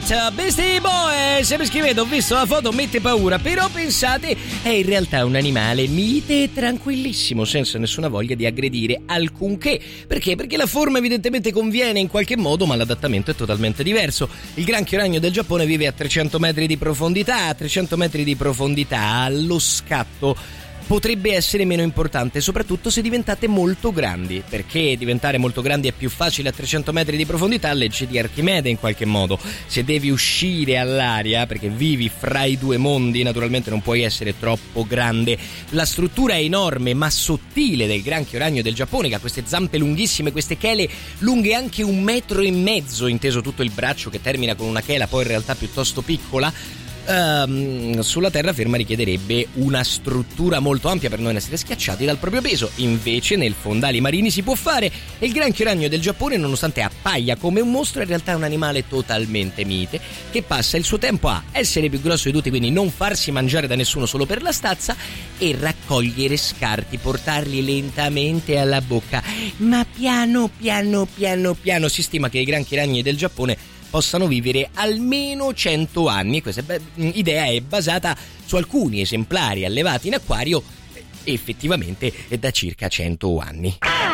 It, Beastie Boys. Se mi scrivete, ho visto la foto, mette paura, però pensate, è in realtà un animale mite e tranquillissimo, senza nessuna voglia di aggredire alcunché. Perché? Perché la forma evidentemente conviene in qualche modo, ma l'adattamento è totalmente diverso. Il granchio ragno del Giappone vive a 300 metri di profondità. A 300 metri di profondità lo scatto potrebbe essere meno importante, soprattutto se diventate molto grandi, perché diventare molto grandi è più facile a 300 metri di profondità, legge di Archimede in qualche modo. Se devi uscire all'aria, perché vivi fra i due mondi, naturalmente non puoi essere troppo grande. La struttura è enorme ma sottile del granchio ragno del Giappone, che ha queste zampe lunghissime, queste chele lunghe anche 1,5 metri, inteso tutto il braccio che termina con una chela poi in realtà piuttosto piccola. Sulla terraferma richiederebbe una struttura molto ampia per non essere schiacciati dal proprio peso. Invece nei fondali marini si può fare, e il granchio ragno del Giappone, nonostante appaia come un mostro, in realtà è un animale totalmente mite, che passa il suo tempo a essere più grosso di tutti, quindi non farsi mangiare da nessuno solo per la stazza, e raccogliere scarti, portarli lentamente alla bocca, ma piano piano. Si stima che i granchi ragni del Giappone possano vivere almeno 100 anni. Questa idea è basata su alcuni esemplari allevati in acquario effettivamente da circa 100 anni.